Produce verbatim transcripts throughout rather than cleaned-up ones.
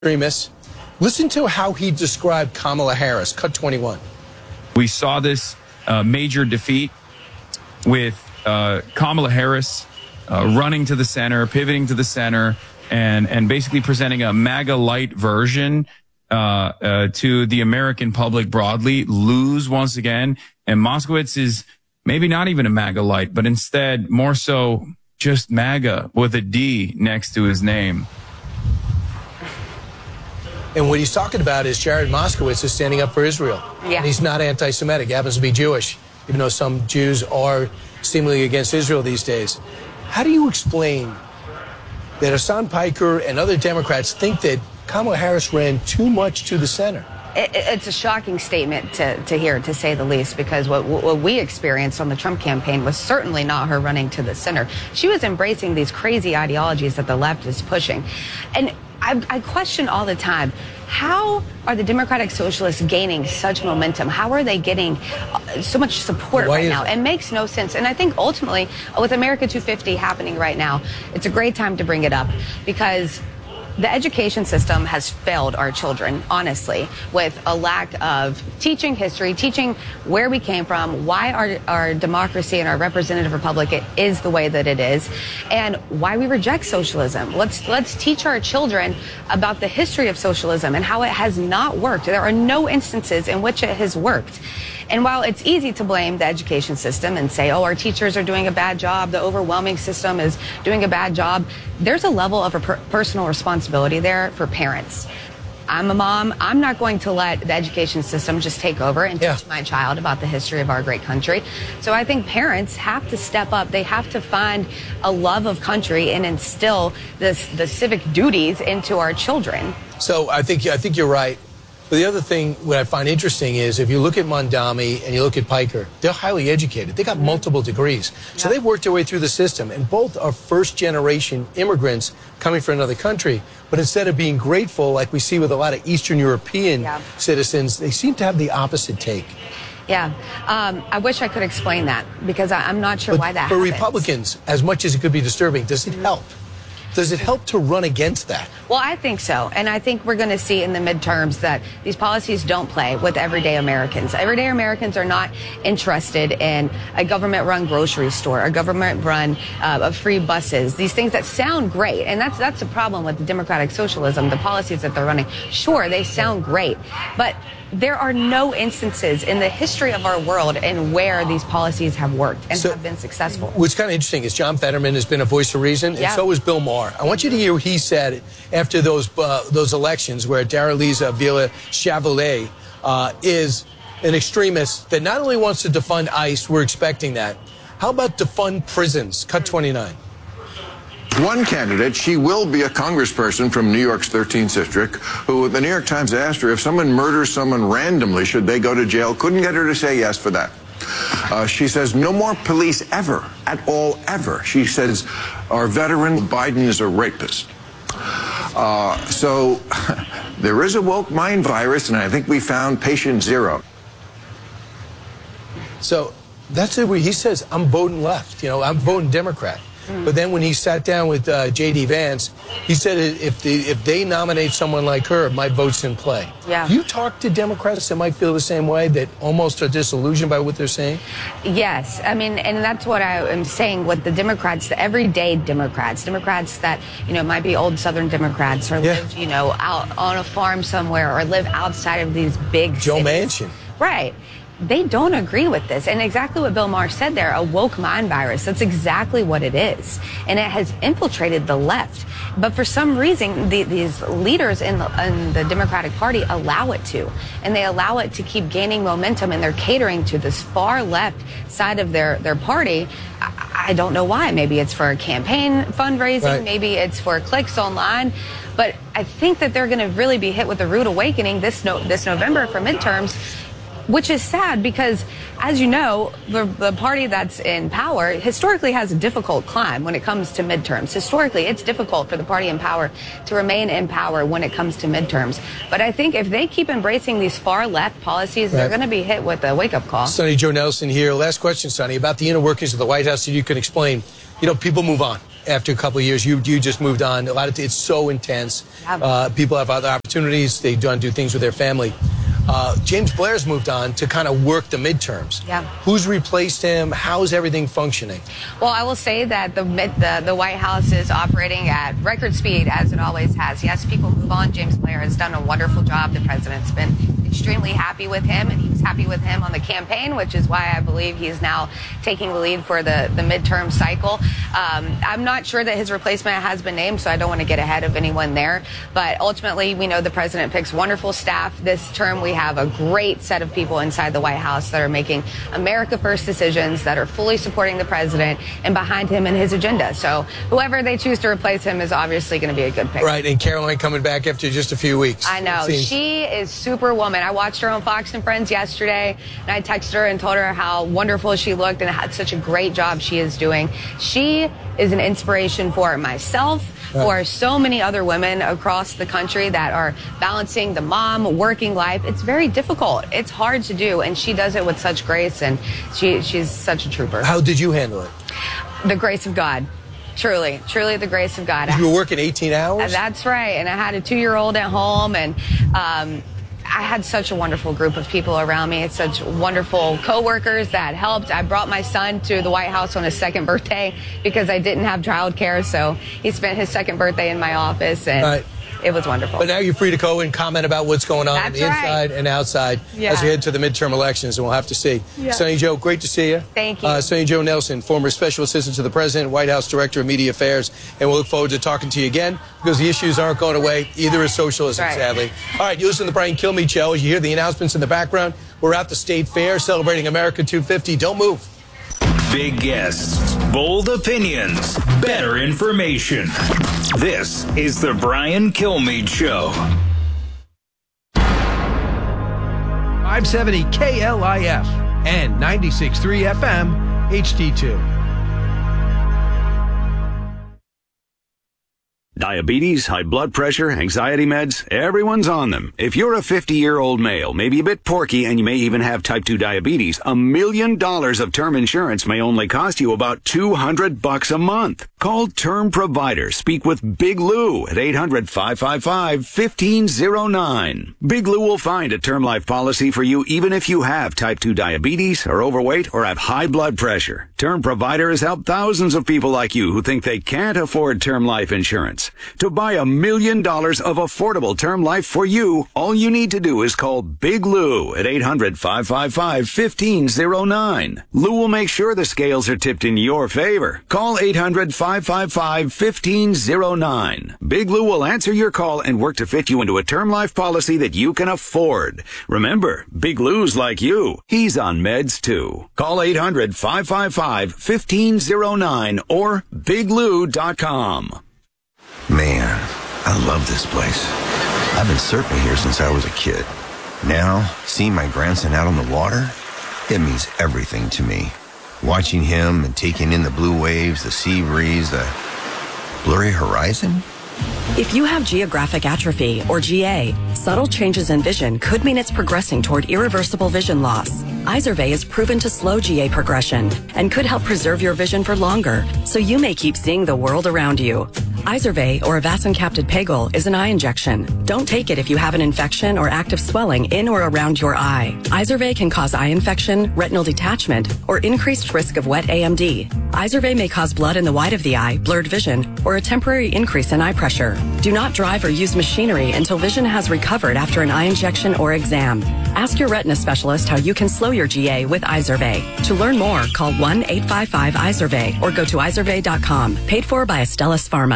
extremists. Listen to how he described Kamala Harris. Cut twenty-one. We saw this uh, major defeat with uh, Kamala Harris uh, running to the center, pivoting to the center, and and basically presenting a MAGA light version uh, uh, to the American public broadly. Lose once again, and Moskowitz is maybe not even a MAGA light, but instead more so just MAGA with a D next to his name. And what he's talking about is Jared Moskowitz is standing up for Israel. Yeah. And he's not anti-Semitic. He happens to be Jewish, even though some Jews are seemingly against Israel these days. How do you explain that Hassan Piker and other Democrats think that Kamala Harris ran too much to the center? It, it's a shocking statement to, to hear, to say the least, because what, what we experienced on the Trump campaign was certainly not her running to the center. She was embracing these crazy ideologies that the left is pushing. And I, I question all the time, how are the Democratic Socialists gaining such momentum? How are they getting so much support Why right is now? it? It makes no sense. And I think ultimately, with America two fifty happening right now, it's a great time to bring it up, because the education system has failed our children, honestly, with a lack of teaching history, teaching where we came from, why our, our democracy and our representative republic is the way that it is, and why we reject socialism. Let's let's teach our children about the history of socialism and how it has not worked. There are no instances in which it has worked. And while it's easy to blame the education system and say, oh, our teachers are doing a bad job, the overwhelming system is doing a bad job, there's a level of a per personal responsibility there for parents. I'm a mom. I'm not going to let the education system just take over and Yeah. teach my child about the history of our great country. So I think parents have to step up. They have to find a love of country and instill this, the civic duties into our children. So I think I think you're right. But the other thing, what I find interesting is if you look at Mondami and you look at Piker, they're highly educated. They got multiple degrees. So Yeah. they've worked their way through the system. And both are first-generation immigrants coming from another country. But instead of being grateful, like we see with a lot of Eastern European Yeah. citizens, they seem to have the opposite take. Yeah, um, I wish I could explain that, because I, I'm not sure But why that for happens. Republicans, as much as it could be disturbing, does it help? Does it help to run against that? Well, I think so. And I think we're going to see in the midterms that these policies don't play with everyday Americans. Everyday Americans are not interested in a government-run grocery store, a government-run uh, of free buses, these things that sound great. And that's that's the problem with the democratic socialism, the policies that they're running. Sure, they sound great, but there are no instances in the history of our world in where these policies have worked and So- have been successful. What's kind of interesting is John Fetterman has been a voice of reason, and Yeah. so is Bill Maher. I want you to hear what he said after those uh, those elections where Daraliza Villa-Chavalet uh, is an extremist that not only wants to defund ICE, we're expecting that. How about defund prisons? Cut twenty-nine. One candidate, she will be a congressperson from New York's thirteenth district, who the New York Times asked her if someone murders someone randomly, should they go to jail? Couldn't get her to say yes for that. Uh, she says no more police ever, at all, ever. She says our veteran Biden is a rapist. Uh, so there is a woke mind virus, and I think we found patient zero. So that's it. Where he says, I'm voting left. You know, I'm voting Democrat. But then when he sat down with uh, J D Vance, he said if the, if they nominate someone like her, my vote's in play. Yeah. Do you talk to Democrats that might feel the same way, that almost are disillusioned by what they're saying? Yes, I mean, and that's what I am saying with the Democrats, the everyday Democrats, Democrats that, you know, might be old Southern Democrats or Yeah. live, you know, out on a farm somewhere or live outside of these big Joe cities. Manchin. Right. They don't agree with this. And exactly what Bill Maher said there, a woke mind virus. That's exactly what it is. And it has infiltrated the left. But for some reason, the, these leaders in the, in the Democratic Party allow it to. And they allow it to keep gaining momentum. And they're catering to this far left side of their, their party. I, I don't know why. Maybe it's for campaign fundraising. Right. Maybe it's for clicks online. But I think that they're going to really be hit with a rude awakening this, no, this November for midterms. Which is sad because, as you know, the, the party that's in power historically has a difficult climb when it comes to midterms. Historically, it's difficult for the party in power to remain in power when it comes to midterms. But I think if they keep embracing these far left policies, Right. they're going to be hit with a wake-up call. Sonny Joe Nelson here. Last question, Sonny, about the inner workings of the White House that you can explain. You know, people move on. after a couple of years, you you just moved on. A lot of it's so intense. Uh, people have other opportunities. They don't do things with their family. Uh, James Blair's moved on to kind of work the midterms. Yeah. Who's replaced him? How's everything functioning? Well, I will say that the, mid, the the White House is operating at record speed, as it always has. Yes, people move on. James Blair has done a wonderful job. The president's been extremely happy with him, and he was happy with him on the campaign, which is why I believe he's now taking the lead for the, the midterm cycle. Um, I'm not sure that his replacement has been named, so I don't want to get ahead of anyone there. But ultimately, we know the president picks wonderful staff. This term, we have a great set of people inside the White House that are making America First decisions, that are fully supporting the president and behind him and his agenda. So whoever they choose to replace him is obviously going to be a good pick. Right, and Caroline coming back after just a few weeks. I know. She is Superwoman. I watched her on Fox and Friends yesterday, and I texted her and told her how wonderful she looked and had such a great job she is doing. She is an inspiration for myself, right. for so many other women across the country that are balancing the mom, working life. It's very difficult. It's hard to do, and she does it with such grace, and she she's such a trooper. How did you handle it? The grace of God. Truly, truly the grace of God. You were working eighteen hours? That's right. And I had a two-year-old at home, and um, I had such a wonderful group of people around me. It's such wonderful coworkers that helped. I brought my son to the White House on his second birthday because I didn't have childcare, so he spent his second birthday in my office, and right. It was wonderful. But now you're free to go and comment about what's going on That's on the right. inside and outside Yeah. as we head to the midterm elections, and we'll have to see. Yeah. Sonny Joe, great to see you. Thank you. Uh, Sonny Joe Nelson, former Special Assistant to the President, White House Director of Media Affairs, and we'll look forward to talking to you again because the issues aren't going away, either is socialism, Right. sadly. All right, you listen to the Brian Kilmeade Show. As you hear the announcements in the background, we're at the State Fair celebrating America two fifty. Don't move. Big guests, bold opinions, better information. This is the Brian Kilmeade Show. five seventy K L I F and ninety-six point three F M H D two. Diabetes, high blood pressure, anxiety meds, everyone's on them. If you're a fifty-year-old male, maybe a bit porky, and you may even have type two diabetes, a million dollars of term insurance may only cost you about two hundred bucks a month. Call Term Provider. Speak with Big Lou at eight hundred, five five five, one five zero nine. Big Lou will find a term life policy for you even if you have type two diabetes, are overweight, or have high blood pressure. Term Provider has helped thousands of people like you who think they can't afford term life insurance. To buy a million dollars of affordable term life for you, all you need to do is call Big Lou at eight hundred, five five five, one five zero nine. Lou will make sure the scales are tipped in your favor. Call eight hundred, five five five, one five zero nine. Big Lou will answer your call and work to fit you into a term life policy that you can afford. Remember, Big Lou's like you. He's on meds too. Call eight hundred, five five five, one five zero nine or big lou dot com. Man, I love this place. I've been surfing here since I was a kid. Now, seeing my grandson out on the water, it means everything to me. Watching him and taking in the blue waves, the sea breeze, the blurry horizon. If you have geographic atrophy, or G A, subtle changes in vision could mean it's progressing toward irreversible vision loss. Izervay is proven to slow G A progression and could help preserve your vision for longer, so you may keep seeing the world around you. Izervay, or avacincaptad pegol, is an eye injection. Don't take it if you have an infection or active swelling in or around your eye. Izervay can cause eye infection, retinal detachment, or increased risk of wet A M D. Izervay may cause blood in the white of the eye, blurred vision, or a temporary increase in eye pressure. Do not drive or use machinery until vision has recovered after an eye injection or exam. Ask your retina specialist how you can slow your G A with Izervay. To learn more, call one eight five five Izervay or go to izervay dot com. Paid for by Astellas Pharma.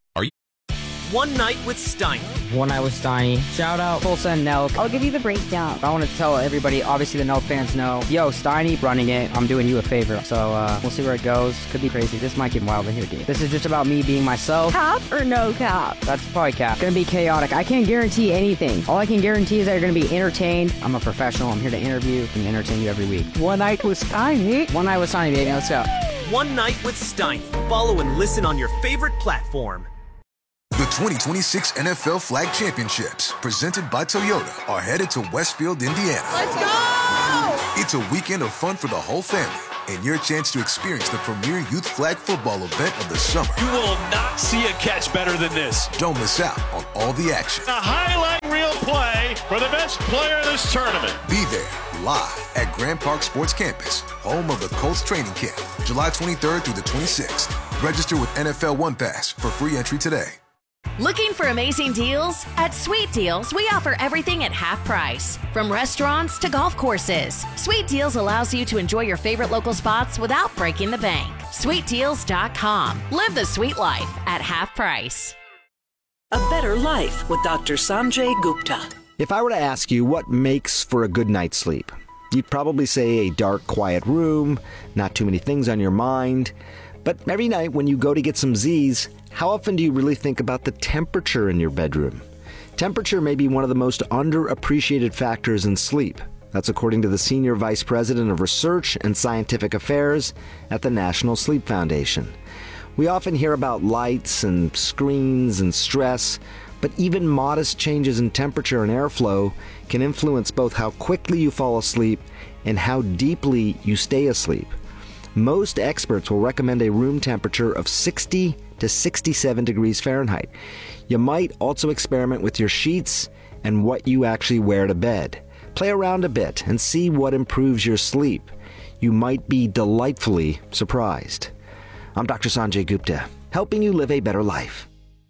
One Night with Steiny. One Night with Steiny. Shout out Tulsa and Nelk. I'll give you the breakdown. I want to tell everybody, obviously the Nelk fans know, yo, Steiny running it, I'm doing you a favor. So uh, we'll see where it goes. Could be crazy. This might get wild in here, dude. This is just about me being myself. Cap or no cap? That's probably cap. It's gonna be chaotic. I can't guarantee anything. All I can guarantee is that you're gonna be entertained. I'm a professional. I'm here to interview and entertain you every week. One Night with Steiny. One Night with Steiny, baby. Let's go. One Night with Steiny. Follow and listen on your favorite platform. The twenty twenty-six N F L Flag Championships, presented by Toyota, are headed to Westfield, Indiana. Let's go! It's a weekend of fun for the whole family, and your chance to experience the premier youth flag football event of the summer. You will not see a catch better than this. Don't miss out on all the action. A highlight reel play for the best player of this tournament. Be there live at Grand Park Sports Campus, home of the Colts training camp, July twenty-third through the twenty-sixth. Register with N F L One Pass for free entry today. Looking for amazing deals? At Sweet Deals, we offer everything at half price. From restaurants to golf courses, Sweet Deals allows you to enjoy your favorite local spots without breaking the bank. sweet deals dot com. Live the sweet life at half price. A better life with Doctor Sanjay Gupta. If I were to ask you what makes for a good night's sleep, you'd probably say a dark, quiet room, not too many things on your mind. But every night when you go to get some Z's, how often do you really think about the temperature in your bedroom? Temperature may be one of the most underappreciated factors in sleep. That's according to the Senior Vice President of Research and Scientific Affairs at the National Sleep Foundation. We often hear about lights and screens and stress, but even modest changes in temperature and airflow can influence both how quickly you fall asleep and how deeply you stay asleep. Most experts will recommend a room temperature of sixty to sixty-seven degrees Fahrenheit. You might also experiment with your sheets and what you actually wear to bed. Play around a bit and see what improves your sleep. You might be delightfully surprised. I'm Doctor Sanjay Gupta, helping you live a better life.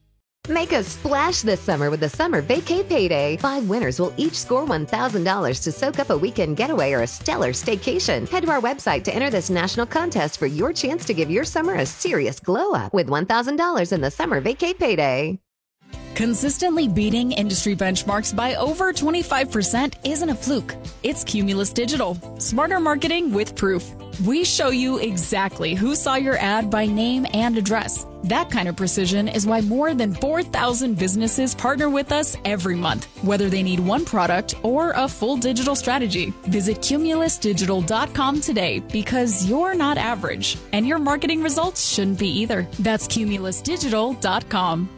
Make a splash this summer with the Summer Vacay Payday. Five winners will each score one thousand dollars to soak up a weekend getaway or a stellar staycation. Head to our website to enter this national contest for your chance to give your summer a serious glow up with one thousand dollars in the Summer Vacay Payday. Consistently beating industry benchmarks by over twenty-five percent isn't a fluke. It's Cumulus Digital. Smarter marketing with proof. We show you exactly who saw your ad by name and address. That kind of precision is why more than four thousand businesses partner with us every month, whether they need one product or a full digital strategy. Visit cumulus digital dot com today because you're not average, and your marketing results shouldn't be either. That's cumulus digital dot com.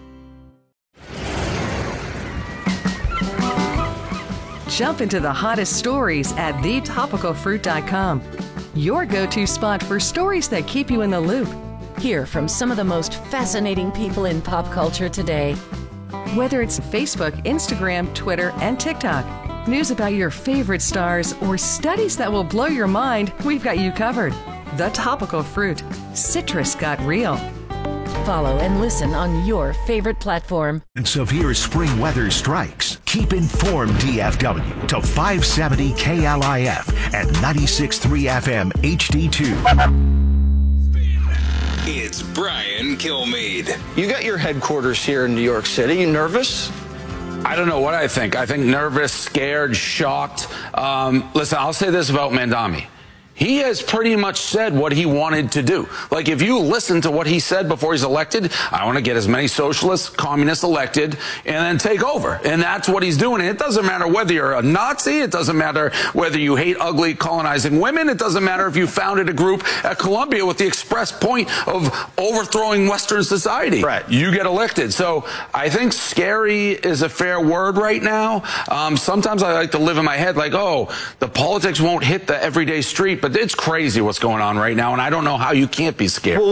Jump into the hottest stories at the topical fruit dot com. Your go-to spot for stories that keep you in the loop. Hear from some of the most fascinating people in pop culture today. Whether it's Facebook, Instagram, Twitter, and TikTok, news about your favorite stars, or studies that will blow your mind, we've got you covered. The Topical Fruit. Citrus got real. Follow and listen on your favorite platform. Severe spring weather strikes. Keep informed D F W to five seventy K L I F and ninety-six point three F M H D two. It's Brian Kilmeade. You got your headquarters here in New York City. You nervous? I don't know what I think. I think nervous, scared, shocked. Um, listen, I'll say this about Mamdani. He has pretty much said what he wanted to do. Like, if you listen to what he said before he's elected, I want to get as many socialists, communists elected, and then take over. And that's what he's doing. And it doesn't matter whether you're a Nazi. It doesn't matter whether you hate ugly colonizing women. It doesn't matter if you founded a group at Columbia with the express point of overthrowing Western society. Right. You get elected. So I think scary is a fair word right now. Um, sometimes I like to live in my head like, oh, the politics won't hit the everyday street. But it's crazy what's going on right now, and I don't know how you can't be scared.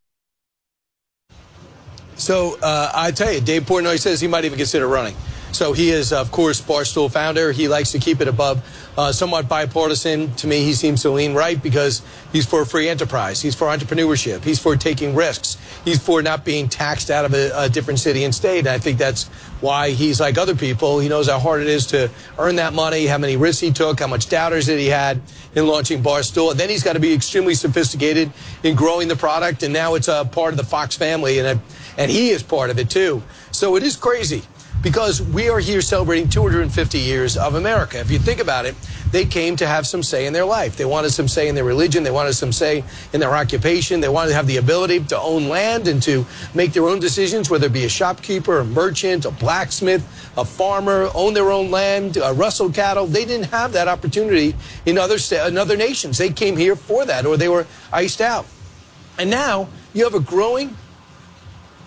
So uh, I tell you, Dave Portnoy says he might even consider running. So he is, of course, Barstool founder. He likes to keep it above uh, somewhat bipartisan. To me, he seems to lean right because he's for free enterprise. He's for entrepreneurship. He's for taking risks. He's for not being taxed out of a, a different city and state. And I think that's why he's like other people. He knows how hard it is to earn that money, how many risks he took, how much doubters that he had in launching Barstool. And then he's got to be extremely sophisticated in growing the product. And now it's a part of the Fox family, and, a, and he is part of it, too. So it is crazy. Because we are here celebrating two hundred fifty years of America. If you think about it, they came to have some say in their life. They wanted some say in their religion. They wanted some say in their occupation. They wanted to have the ability to own land and to make their own decisions, whether it be a shopkeeper, a merchant, a blacksmith, a farmer, own their own land, uh, rustle cattle. They didn't have that opportunity in other, in other nations. They came here for that, or they were iced out. And now you have a growing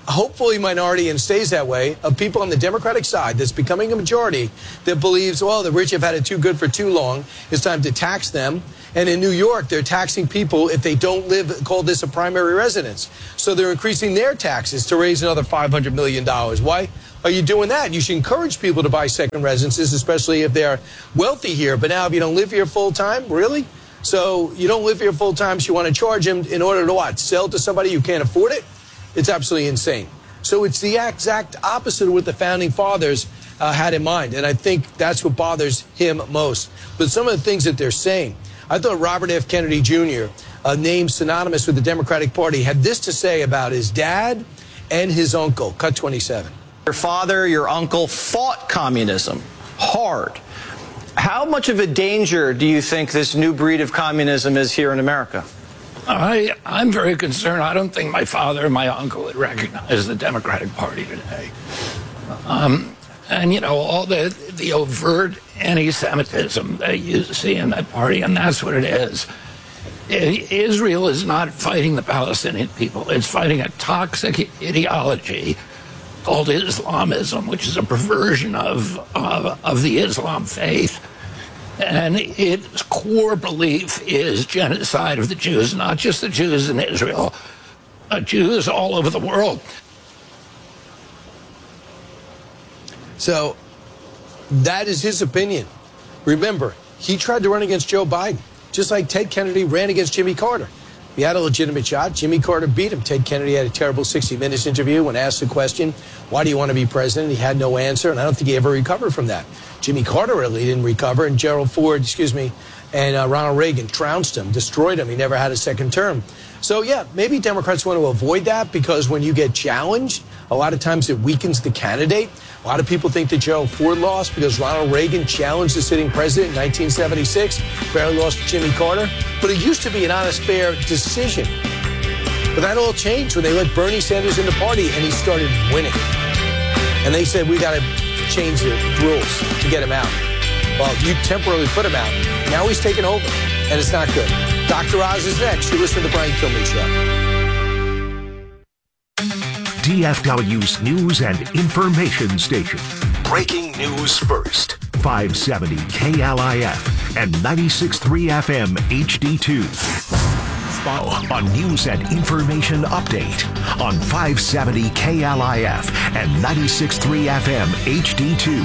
hopefully minority and stays that way, of people on the Democratic side that's becoming a majority that believes, well, the rich have had it too good for too long. It's time to tax them. And in New York, they're taxing people if they don't live, call this a primary residence. So they're increasing their taxes to raise another five hundred million dollars. Why are you doing that? You should encourage people to buy second residences, especially if they're wealthy here. But now if you don't live here full time, really? So you don't live here full time, so you want to charge them in order to what? Sell to somebody who can't afford it? It's absolutely insane. So it's the exact opposite of what the founding fathers uh, had in mind. And I think that's what bothers him most. But some of the things that they're saying, I thought Robert F. Kennedy Junior, a name synonymous with the Democratic Party, had this to say about his dad and his uncle. Cut twenty-seven. Your father, your uncle fought communism hard. How much of a danger do you think this new breed of communism is here in America? I, I'm very concerned. I don't think my father and my uncle would recognize the Democratic Party today. Um, and, you know, all the, the overt anti-Semitism that you see in that party, and that's what it is. Israel is not fighting the Palestinian people. It's fighting a toxic ideology called Islamism, which is a perversion of, of, of the Islam faith. And its core belief is genocide of the Jews, not just the Jews in Israel, uh, Jews all over the world. So that is his opinion. Remember, he tried to run against Joe Biden, just like Ted Kennedy ran against Jimmy Carter. He had a legitimate shot. Jimmy Carter beat him. Ted Kennedy had a terrible sixty minutes interview when asked the question, why do you want to be president? He had no answer, and I don't think he ever recovered from that. Jimmy Carter really didn't recover, and Gerald Ford, excuse me, and uh, Ronald Reagan trounced him, destroyed him. He never had a second term. So, yeah, maybe Democrats want to avoid that because when you get challenged, a lot of times it weakens the candidate. A lot of people think that Gerald Ford lost because Ronald Reagan challenged the sitting president in nineteen seventy-six, barely lost to Jimmy Carter. But it used to be an honest, fair decision. But that all changed when they let Bernie Sanders in the party and he started winning. And they said, we got to change the rules to get him out. Well, you temporarily put him out. Now he's taken over, and it's not good. Doctor Oz is next. You listen to the Brian Kilmeade Show. D F W's News and Information Station. Breaking news first. five seventy K L I F and ninety-six point three F M H D two. A news and information update on five seventy K L I F and ninety-six point three F M H D two.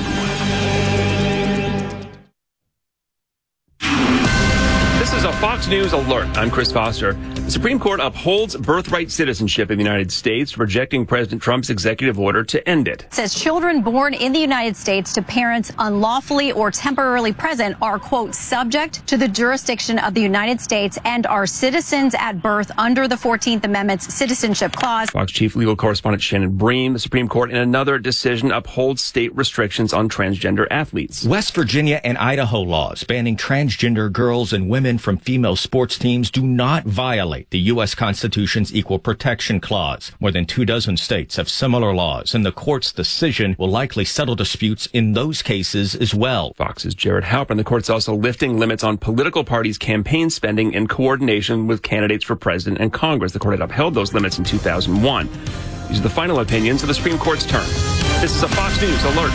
This is a Fox News alert. I'm Chris Foster. The Supreme Court upholds birthright citizenship in the United States, rejecting President Trump's executive order to end it. It says children born in the United States to parents unlawfully or temporarily present are, quote, subject to the jurisdiction of the United States and are citizens at birth under the fourteenth Amendment's Citizenship Clause. Fox Chief Legal Correspondent Shannon Bream, the Supreme Court in another decision upholds state restrictions on transgender athletes. West Virginia and Idaho laws banning transgender girls and women from female sports teams do not violate the U S Constitution's Equal Protection Clause. More than two dozen states have similar laws, and the court's decision will likely settle disputes in those cases as well. Fox's Jared Halpern. The court's also lifting limits on political parties' campaign spending in coordination with candidates for president and Congress. The court had upheld those limits in two thousand one. These are the final opinions of the Supreme Court's term. This is a Fox News alert.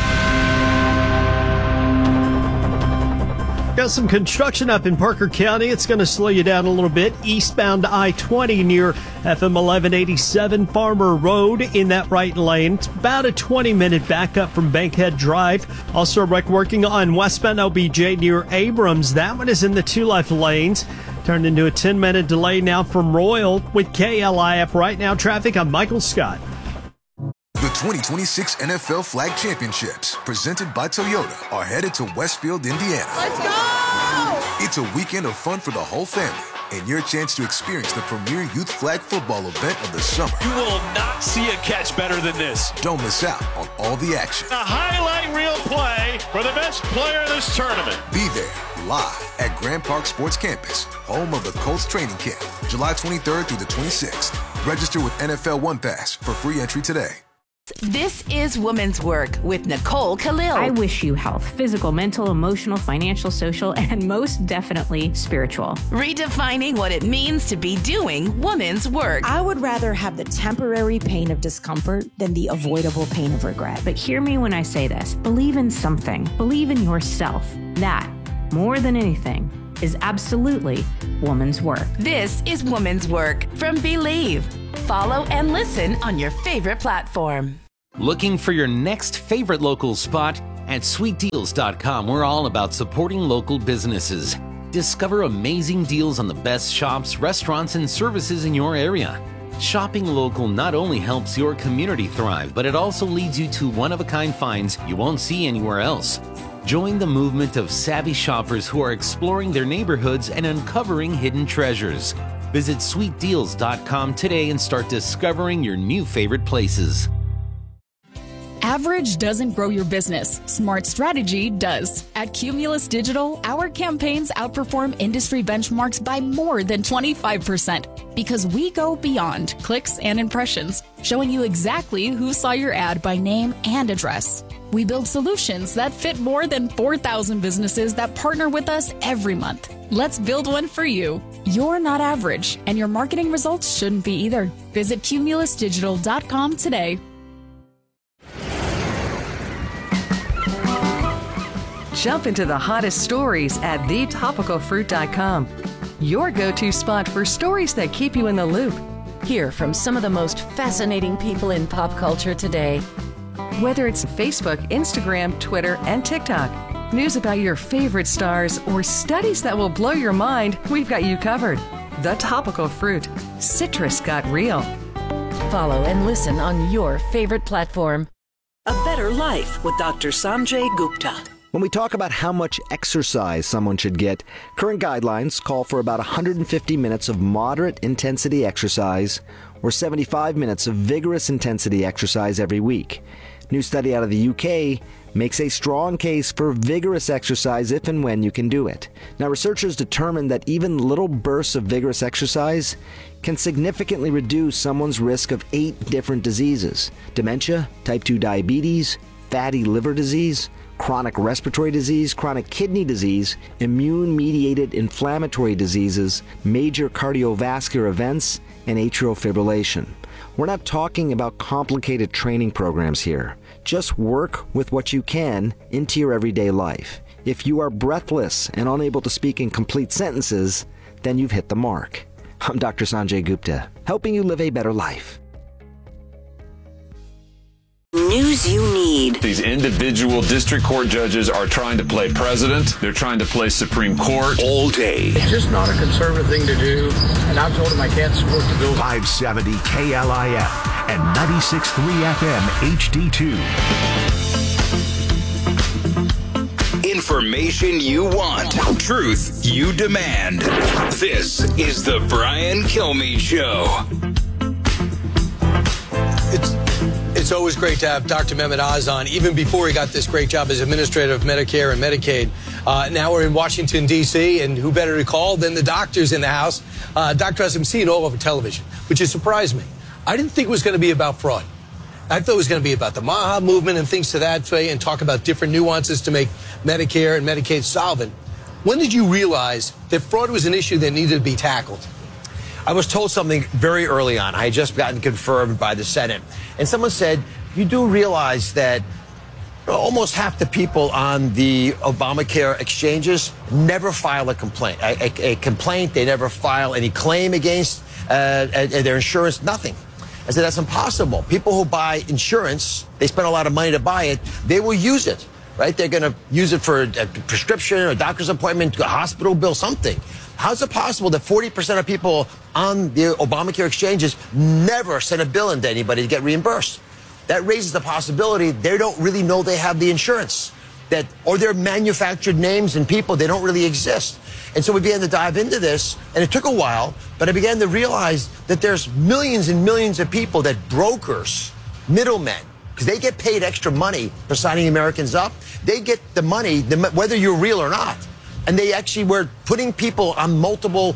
Got some construction up in Parker County. It's going to slow you down a little bit. Eastbound I twenty near F M eleven eighty-seven Farmer Road in that right lane. It's about a twenty minute backup from Bankhead Drive. Also working on westbound O B J near Abrams. That one is in the two left lanes. Turned into a ten minute delay now from Royal with K L I F. Right now, traffic. I'm Michael Scott. The twenty twenty-six N F L Flag Championships, presented by Toyota, are headed to Westfield, Indiana. Let's go! It's a weekend of fun for the whole family and your chance to experience the premier youth flag football event of the summer. You will not see a catch better than this. Don't miss out on all the action. A highlight reel play for the best player in this tournament. Be there live at Grand Park Sports Campus, home of the Colts training camp, July twenty-third through the twenty-sixth. Register with N F L One Pass for free entry today. This is Women's Work with Nicole Khalil. I wish you health, physical, mental, emotional, financial, social, and most definitely spiritual. Redefining what it means to be doing women's work. I would rather have the temporary pain of discomfort than the avoidable pain of regret. But hear me when I say this. Believe in something. Believe in yourself. That, more than anything, is absolutely woman's work. This is Woman's Work from Believe. Follow and listen on your favorite platform. Looking for your next favorite local spot? At sweet deals dot com, we're all about supporting local businesses. Discover amazing deals on the best shops, restaurants, and services in your area. Shopping local not only helps your community thrive, but it also leads you to one-of-a-kind finds you won't see anywhere else. Join the movement of savvy shoppers who are exploring their neighborhoods and uncovering hidden treasures. Visit sweet deals dot com today and start discovering your new favorite places. Average doesn't grow your business. Smart strategy does. At Cumulus Digital, our campaigns outperform industry benchmarks by more than twenty-five percent because we go beyond clicks and impressions, showing you exactly who saw your ad by name and address. We build solutions that fit more than four thousand businesses that partner with us every month. Let's build one for you. You're not average, and your marketing results shouldn't be either. Visit cumulus digital dot com today. Jump into the hottest stories at the topical fruit dot com. Your go-to spot for stories that keep you in the loop. Hear from some of the most fascinating people in pop culture today. Whether it's Facebook, Instagram, Twitter, and TikTok, news about your favorite stars, or studies that will blow your mind, we've got you covered. The Topical Fruit. Citrus got real. Follow and listen on your favorite platform. A Better Life with Doctor Sanjay Gupta. When we talk about how much exercise someone should get, current guidelines call for about one hundred fifty minutes of moderate intensity exercise or seventy-five minutes of vigorous intensity exercise every week. New study out of the U K makes a strong case for vigorous exercise if and when you can do it. Now, researchers determined that even little bursts of vigorous exercise can significantly reduce someone's risk of eight different diseases: dementia, type two diabetes, fatty liver disease, chronic respiratory disease, chronic kidney disease, immune-mediated inflammatory diseases, major cardiovascular events, and atrial fibrillation. We're not talking about complicated training programs here. Just work with what you can into your everyday life. If you are breathless and unable to speak in complete sentences, then you've hit the mark. I'm Doctor Sanjay Gupta, helping you live a better life. News you need. These individual district court judges are trying to play president. They're trying to play Supreme Court all day. It's just not a conservative thing to do, and I've told him I can't support the bill. five seventy K L I F and ninety-six point three F M H D two. Information you want. Truth you demand. This is the Brian Kilmeade Show. It's It's always great to have Doctor Mehmet Oz on, even before he got this great job as administrator of Medicare and Medicaid. Uh, now we're in Washington, D C, and who better to call than the doctors in the house? Uh, Doctor Oz, I'm seeing all over television, which has surprised me. I didn't think it was going to be about fraud. I thought it was going to be about the MAHA movement and things to that way, and talk about different nuances to make Medicare and Medicaid solvent. When did you realize that fraud was an issue that needed to be tackled? I was told something very early on. I had just gotten confirmed by the Senate. And someone said, you do realize that almost half the people on the Obamacare exchanges never file a complaint. A, a, a complaint, they never file any claim against uh, their insurance, nothing. I said, that's impossible. People who buy insurance, they spend a lot of money to buy it, they will use it, right? They're going to use it for a prescription, a doctor's appointment, a hospital bill, something. How's it possible that forty percent of people on the Obamacare exchanges never send a bill into anybody to get reimbursed? That raises the possibility they don't really know they have the insurance, that, or they're manufactured names and people, they don't really exist. And so we began to dive into this, and it took a while, but I began to realize that there's millions and millions of people that brokers, middlemen, because they get paid extra money for signing Americans up, they get the money, whether you're real or not. And they actually were putting people on multiple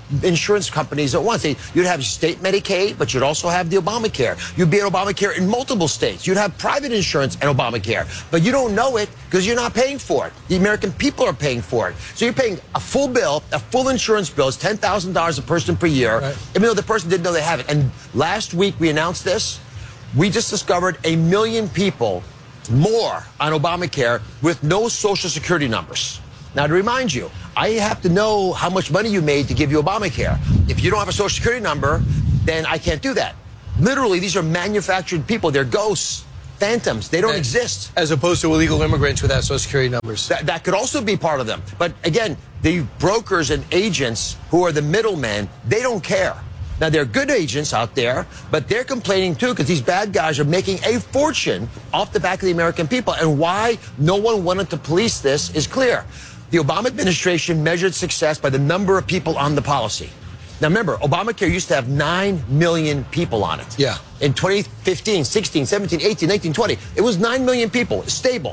insurance companies at once. You'd have state Medicaid, but you'd also have the Obamacare. You'd be on Obamacare in multiple states. You'd have private insurance and Obamacare, but you don't know it because you're not paying for it. The American people are paying for it. So you're paying a full bill, a full insurance bill. It's ten thousand dollars a person per year, right, even though the person didn't know they have it. And last week we announced this. We just discovered a million people more on Obamacare with no Social Security numbers. Now, to remind you, I have to know how much money you made to give you Obamacare. If you don't have a Social Security number, then I can't do that. Literally, these are manufactured people. They're ghosts, phantoms. They don't as, exist. As opposed to illegal immigrants without Social Security numbers. That, that could also be part of them. But again, the brokers and agents who are the middlemen, they don't care. Now, there are good agents out there, but they're complaining too because these bad guys are making a fortune off the back of the American people. And why no one wanted to police this is clear. The Obama administration measured success by the number of people on the policy. Now, remember, Obamacare used to have nine million people on it. Yeah. In twenty fifteen, sixteen, seventeen, eighteen, nineteen, twenty, it was nine million people. It's stable.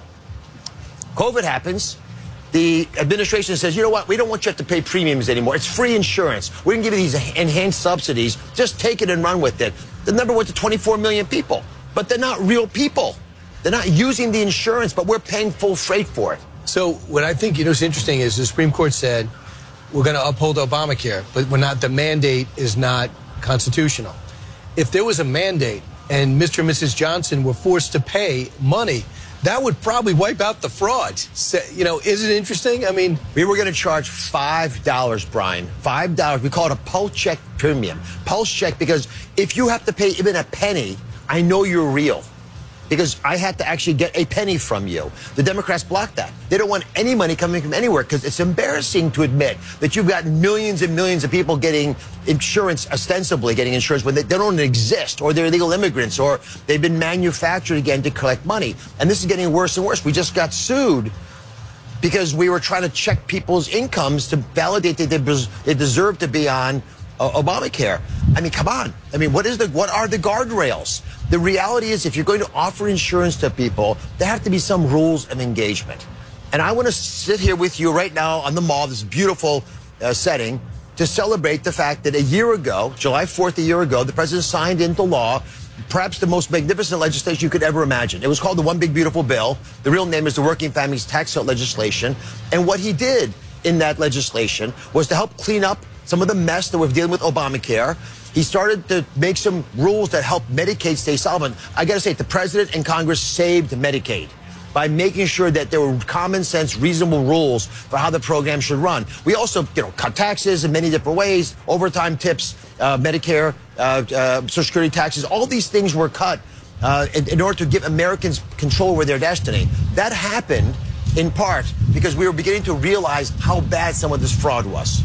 COVID happens. The administration says, you know what, we don't want you to have to pay premiums anymore. It's free insurance. We can give you these enhanced subsidies. Just take it and run with it. The number went to twenty-four million people. But they're not real people. They're not using the insurance, but we're paying full freight for it. So what I think, you know, is interesting is the Supreme Court said we're going to uphold Obamacare, but we're not, the mandate is not constitutional. If there was a mandate and Mister and Missus Johnson were forced to pay money, that would probably wipe out the fraud. So, you know, is it interesting? I mean, we were going to charge five dollars, Brian. five dollars. We call it a pulse check premium. Pulse check because if you have to pay even a penny, I know you're real. Because I had to actually get a penny from you. The Democrats blocked that. They don't want any money coming from anywhere because it's embarrassing to admit that you've got millions and millions of people getting insurance, ostensibly getting insurance, when they, they don't exist, or they're illegal immigrants, or they've been manufactured again to collect money. And this is getting worse and worse. We just got sued because we were trying to check people's incomes to validate that they, they deserve to be on uh, Obamacare. I mean, come on. I mean, what is the what are the guardrails? The reality is, if you're going to offer insurance to people, there have to be some rules of engagement. And I want to sit here with you right now on the mall, this beautiful uh, setting, to celebrate the fact that a year ago, July fourth, a year ago, the president signed into law perhaps the most magnificent legislation you could ever imagine. It was called the One Big Beautiful Bill. The real name is the Working Families Tax Cut legislation. And what he did in that legislation was to help clean up some of the mess that we're dealing with Obamacare. He started to make some rules that help Medicaid stay solvent. I got to say, the president and Congress saved Medicaid by making sure that there were common sense, reasonable rules for how the program should run. We also, you know, cut taxes in many different ways, overtime tips, uh, Medicare, uh, uh, Social Security taxes. All these things were cut uh, in, in order to give Americans control over their destiny. That happened in part because we were beginning to realize how bad some of this fraud was.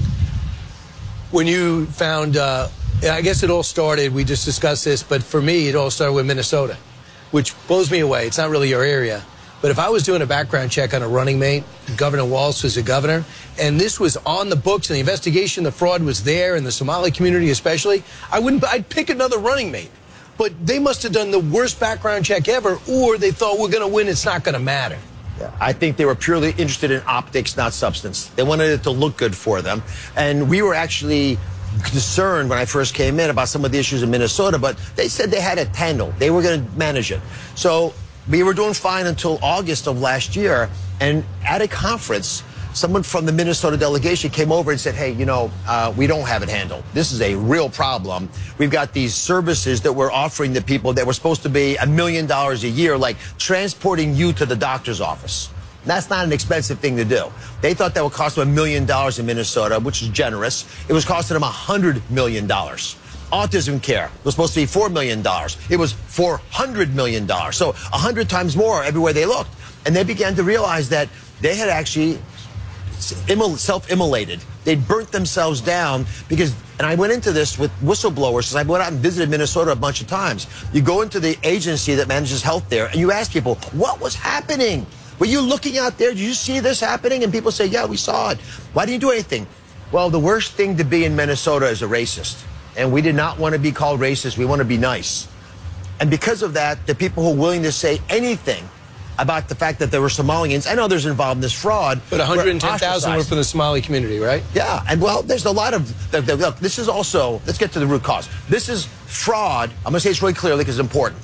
When you found, uh, I guess it all started, we just discussed this, but for me, it all started with Minnesota, which blows me away. It's not really your area. But if I was doing a background check on a running mate, Governor Walz was a governor, and this was on the books and the investigation, the fraud was there, in the Somali community especially, I wouldn't, I'd pick another running mate. But they must have done the worst background check ever, or they thought we're going to win, it's not going to matter. I think they were purely interested in optics, not substance. They wanted it to look good for them. And we were actually concerned when I first came in about some of the issues in Minnesota, but they said they had it handled. They were going to manage it. So we were doing fine until August of last year. And at a conference, someone from the Minnesota delegation came over and said, hey, you know, uh, we don't have it handled. This is a real problem. We've got these services that we're offering to people that were supposed to be a million dollars a year, like transporting you to the doctor's office. That's not an expensive thing to do. They thought that would cost them a million dollars in Minnesota, which is generous. It was costing them a hundred million dollars. Autism care was supposed to be four million dollars. It was four hundred million dollars. So a hundred times more everywhere they looked. And they began to realize that they had actually self-immolated. They'd burnt themselves down because, and I went into this with whistleblowers because I went out and visited Minnesota a bunch of times. You go into the agency that manages health there and you ask people, what was happening? Were you looking out there? Did you see this happening? And people say, yeah, we saw it. Why didn't you do anything? Well, the worst thing to be in Minnesota is a racist. And we did not want to be called racist. We want to be nice. And because of that, the people who are willing to say anything about the fact that there were Somalians and others involved in this fraud. But one hundred ten thousand were from the Somali community, right? Yeah, and well, there's a lot of, the, the, look, this is also, let's get to the root cause. This is fraud, I'm going to say this really clearly because it's important.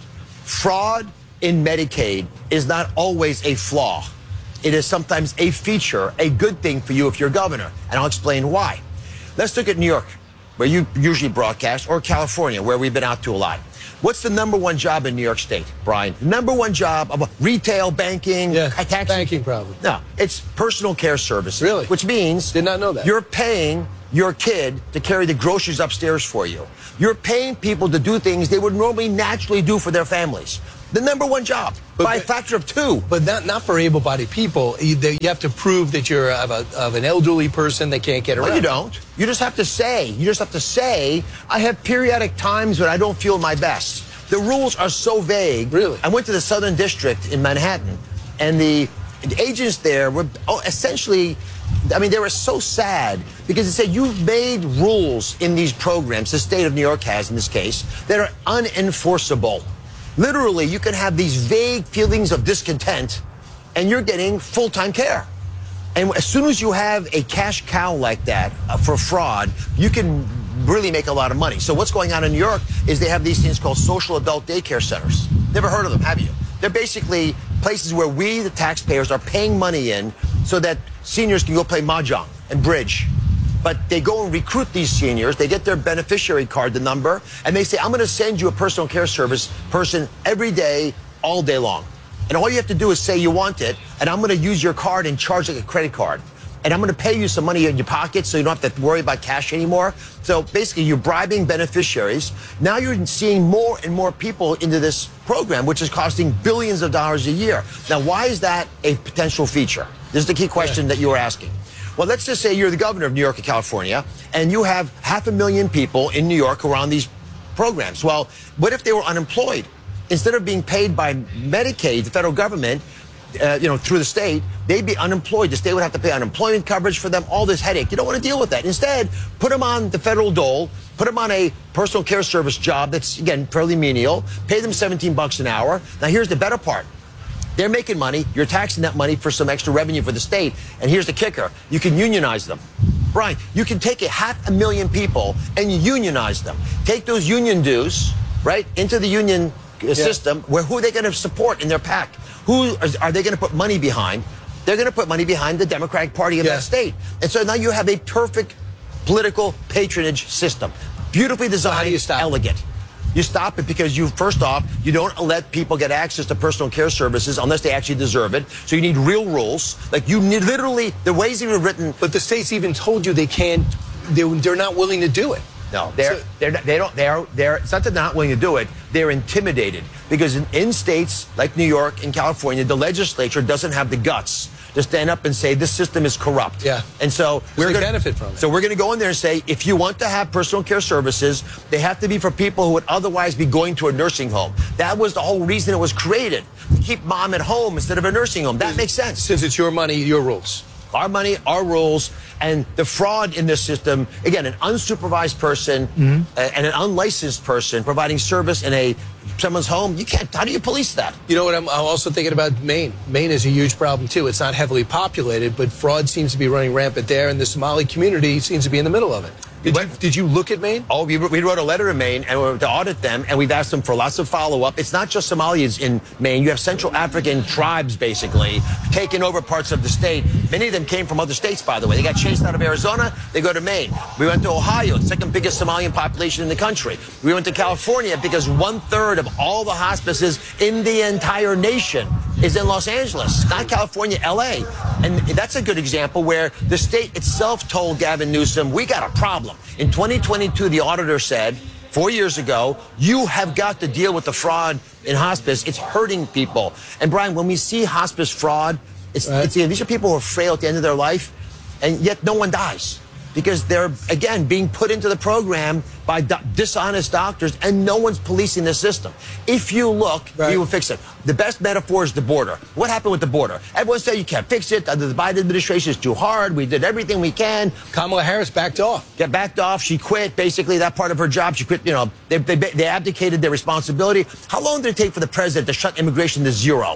Fraud in Medicaid is not always a flaw. It is sometimes a feature, a good thing for you if you're governor, and I'll explain why. Let's look at New York, where you usually broadcast, or California, where we've been out to a lot. What's the number one job in New York State, Brian? Number one job of retail, banking, yeah, taxi? Banking, probably. No, it's personal care services. Really? Which means did not know that you're paying your kid to carry the groceries upstairs for you. You're paying people to do things they would normally naturally do for their families. The number one job, but, by a factor of two. But not not for able-bodied people. You, you have to prove that you're of, a, of an elderly person that can't get around. No, you don't. You just have to say. You just have to say, I have periodic times when I don't feel my best. The rules are so vague. Really? I went to the Southern District in Manhattan, and the agents there were oh, essentially, I mean, they were so sad because they said, you've made rules in these programs, the state of New York has in this case, that are unenforceable. Literally, you can have these vague feelings of discontent, and you're getting full-time care. And as soon as you have a cash cow like that uh, for fraud, you can really make a lot of money. So what's going on in New York is they have these things called social adult daycare centers. Never heard of them, have you? They're basically places where we, the taxpayers, are paying money in so that seniors can go play mahjong and bridge. But they go and recruit these seniors, they get their beneficiary card, the number, and they say, I'm going to send you a personal care service person every day, all day long. And all you have to do is say you want it, and I'm going to use your card and charge like a credit card. And I'm going to pay you some money in your pocket so you don't have to worry about cash anymore. So basically, you're bribing beneficiaries. Now you're seeing more and more people into this program, which is costing billions of dollars a year. Now, why is that a potential feature? This is the key question that you were asking. Well, let's just say you're the governor of New York and California, and you have half a million people in New York who are on these programs. Well, what if they were unemployed? Instead of being paid by Medicaid, the federal government, uh, you know, through the state, they'd be unemployed. The state would have to pay unemployment coverage for them, all this headache. You don't want to deal with that. Instead, put them on the federal dole, put them on a personal care service job that's, again, fairly menial, pay them seventeen bucks an hour. Now, here's the better part. They're making money. You're taxing that money for some extra revenue for the state. And here's the kicker. You can unionize them. Brian, you can take a half a million people and unionize them. Take those union dues, right, into the union yeah. system. Where who are they going to support in their PAC? Who are, are they going to put money behind? They're going to put money behind the Democratic Party of yeah. that state. And so now you have a perfect political patronage system. Beautifully designed, so how do you stop elegant. You stop it because you, first off, you don't let people get access to personal care services unless they actually deserve it. So you need real rules. Like you need literally, the ways they were written. But the states even told you they can't, they're, they're not willing to do it. No, they're, so, they're, they don't, they're, they're, it's not that they're not willing to do it. They're intimidated because in, in states like New York and California, the legislature doesn't have the guts to stand up and say this system is corrupt. Yeah. And so we're going to benefit from it. So we're going to go in there and say, if you want to have personal care services, they have to be for people who would otherwise be going to a nursing home. That was the whole reason it was created. To keep mom at home instead of a nursing home. That makes sense. Since it's your money, your rules. Our money, our rules, and the fraud in this system, again, an unsupervised person mm-hmm. uh, and an unlicensed person providing service in a someone's home, you can't, how do you police that? You know what, I'm, I'm also thinking about Maine. Maine is a huge problem, too. It's not heavily populated, but fraud seems to be running rampant there, and the Somali community seems to be in the middle of it. Did you, did you look at Maine? Oh, we, we wrote a letter to Maine and we were to audit them, and we've asked them for lots of follow-up. It's not just Somalis in Maine. You have Central African tribes, basically, taking over parts of the state. Many of them came from other states, by the way. They got chased out of Arizona. They go to Maine. We went to Ohio, the second biggest Somalian population in the country. We went to California because one-third of all the hospices in the entire nation is in Los Angeles, not California, L A. And that's a good example where the state itself told Gavin Newsom, we got a problem. In twenty twenty-two, the auditor said, four years ago, you have got to deal with the fraud in hospice. It's hurting people. And Brian, when we see hospice fraud, it's, right. it's you know, these are people who are frail at the end of their life, and yet no one dies. Because they're, again, being put into the program by do dishonest doctors, and no one's policing the system. If you look, right. you will fix it. The best metaphor is the border. What happened with the border? Everyone said you can't fix it. The Biden administration is too hard. We did everything we can. Kamala Harris backed off. Yeah, backed off. She quit, basically, that part of her job. She quit, you know, they, they, they abdicated their responsibility. How long did it take for the president to shut immigration to zero?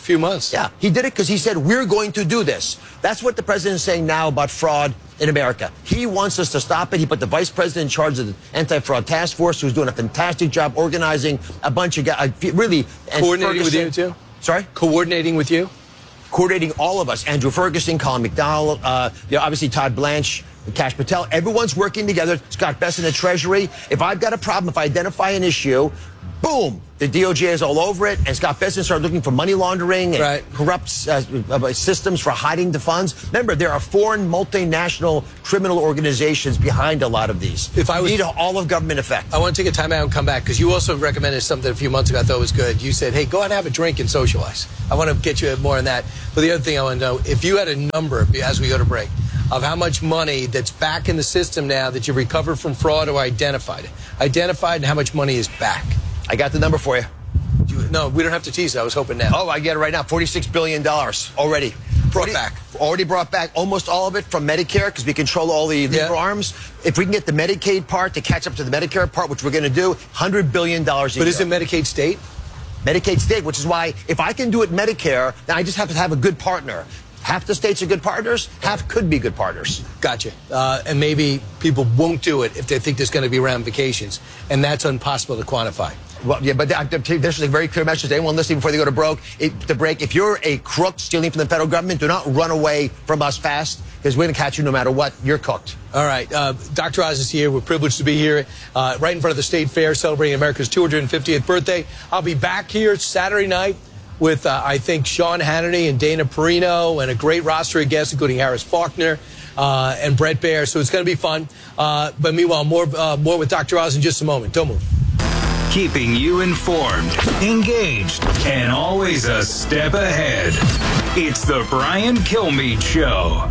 few months. Yeah, he did it because he said, we're going to do this. That's what the president is saying now about fraud in America. He wants us to stop it. He put the vice president in charge of the anti-fraud task force, who's doing a fantastic job organizing a bunch of guys, really. Coordinating with you, too? Sorry? Coordinating with you? Coordinating all of us. Andrew Ferguson, Colin McDowell, uh, you know, obviously Todd Blanche, Kash Patel. Everyone's working together. Scott Bessent, the Treasury. If I've got a problem, if I identify an issue, boom, the D O J is all over it, and Scott Bessent started looking for money laundering and right. corrupt uh, systems for hiding the funds. Remember, there are foreign multinational criminal organizations behind a lot of these. If I was, need all of government effect. I want to take a time out and come back, because you also recommended something a few months ago I thought was good. You said, hey, go out and have a drink and socialize. I want to get you more on that. But the other thing I want to know, if you had a number, as we go to break, of how much money that's back in the system now that you recovered from fraud or identified it. Identified, and how much money is back. I got the number for you. you no, we don't have to tease it. I was hoping now. Oh, I get it right now. forty-six billion dollars already. Brought already, back. Already brought back almost all of it from Medicare, because we control all the legal yeah. arms. If we can get the Medicaid part to catch up to the Medicare part, which we're going to do, one hundred billion dollars a but year. But is it Medicaid state? Medicaid state, which is why if I can do it Medicare, then I just have to have a good partner. Half the states are good partners, half could be good partners. Gotcha. Uh, and maybe people won't do it if they think there's going to be ramifications, and that's impossible to quantify. Well, yeah, but this is a very clear message to anyone listening before they go to broke. It, the break. If you're a crook stealing from the federal government, do not run away from us fast, because we're going to catch you no matter what. You're cooked. All right. Uh, Doctor Oz is here. We're privileged to be here uh, right in front of the State Fair, celebrating America's two hundred fiftieth birthday. I'll be back here Saturday night with, uh, I think, Sean Hannity and Dana Perino and a great roster of guests, including Harris Faulkner uh, and Brett Baer. So it's going to be fun. Uh, but meanwhile, more, uh, more with Doctor Oz in just a moment. Don't move. Keeping you informed, engaged, and always a step ahead. It's the Brian Kilmeade Show.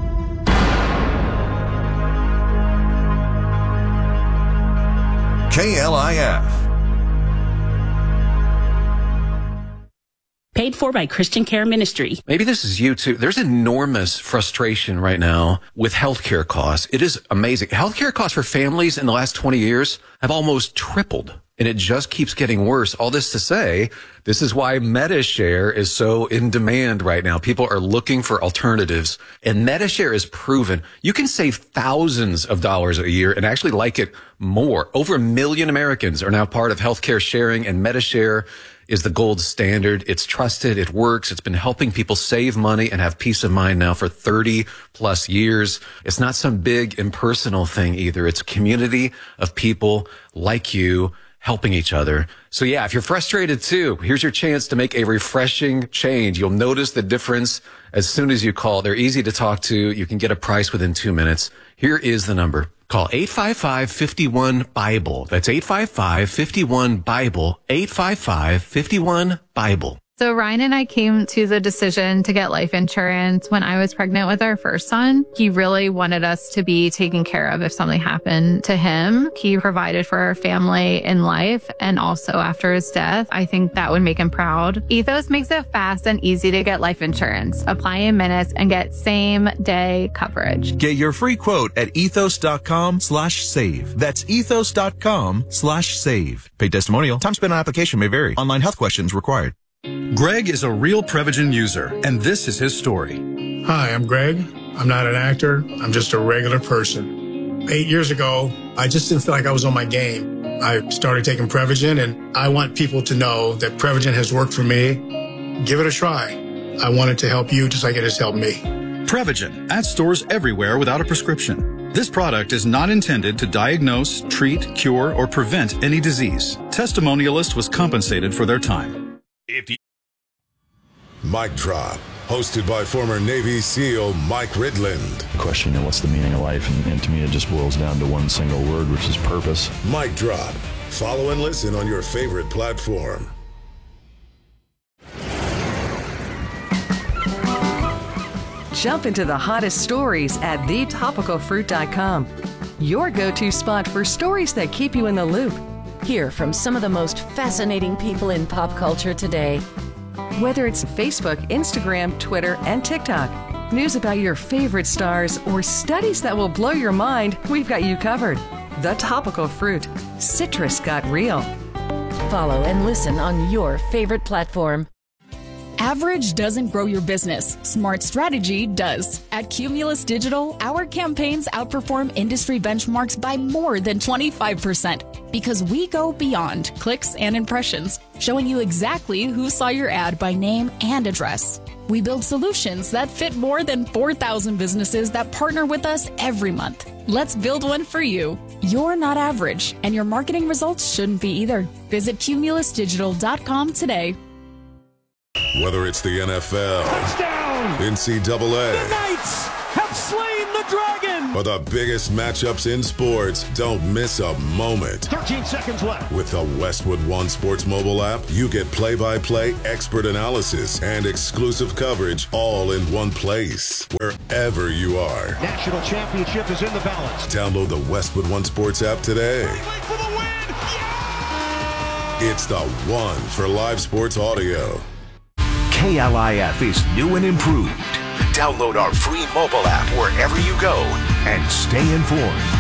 K L I F. Paid for by Christian Care Ministry. Maybe this is you too. There's enormous frustration right now with healthcare costs. It is amazing. Healthcare costs for families in the last twenty years have almost tripled, and it just keeps getting worse. All this to say, this is why MediShare is so in demand right now. People are looking for alternatives, and MediShare is proven you can save thousands of dollars a year and actually like it more. Over a million Americans are now part of healthcare sharing, and MediShare is the gold standard. It's trusted. It works. It's been helping people save money and have peace of mind now for thirty plus years. It's not some big impersonal thing either. It's a community of people like you helping each other. So yeah, if you're frustrated too, here's your chance to make a refreshing change. You'll notice the difference as soon as you call. They're easy to talk to. You can get a price within two minutes. Here is the number. Call eight five five, five one, BIBLE. That's eight five five, five one, BIBLE. eight five five, five one, BIBLE. So Ryan and I came to the decision to get life insurance when I was pregnant with our first son. He really wanted us to be taken care of if something happened to him. He provided for our family in life and also after his death. I think that would make him proud. Ethos makes it fast and easy to get life insurance. Apply in minutes and get same day coverage. Get your free quote at ethos.com slash save. That's ethos.com slash save. Paid testimonial. Time spent on application may vary. Online health questions required. Greg is a real Prevagen user, and this is his story. Hi, I'm Greg. I'm not an actor. I'm just a regular person. Eight years ago, I just didn't feel like I was on my game. I started taking Prevagen, and I want people to know that Prevagen has worked for me. Give it a try. I want it to help you just like it has helped me. Prevagen, at stores everywhere without a prescription. This product is not intended to diagnose, treat, cure, or prevent any disease. Testimonialist was compensated for their time. If you- Mic Drop, hosted by former Navy SEAL Mike Ridland. Question, you know, what's the meaning of life? And, and to me, it just boils down to one single word, which is purpose. Mic Drop. Follow and listen on your favorite platform. Jump into the hottest stories at the topical fruit dot com. Your go-to spot for stories that keep you in the loop. Hear from some of the most fascinating people in pop culture today. Whether it's Facebook, Instagram, Twitter, and TikTok, news about your favorite stars, or studies that will blow your mind, we've got you covered. The Topical Fruit. Citrus got real. Follow and listen on your favorite platform. Average doesn't grow your business. Smart strategy does. At Cumulus Digital, our campaigns outperform industry benchmarks by more than twenty-five percent because we go beyond clicks and impressions, showing you exactly who saw your ad by name and address. We build solutions that fit more than four thousand businesses that partner with us every month. Let's build one for you. You're not average, and your marketing results shouldn't be either. Visit cumulus digital dot com today. Whether it's the N F L, touchdown, N C double A, the Knights have slain the dragon, or the biggest matchups in sports, don't miss a moment. thirteen seconds left. With the Westwood One Sports mobile app, you get play-by-play expert analysis and exclusive coverage all in one place, wherever you are. National championship is in the balance. Download the Westwood One Sports app today. For the win. Yeah! It's the one for live sports audio. K L I F is new and improved. Download our free mobile app wherever you go and stay informed.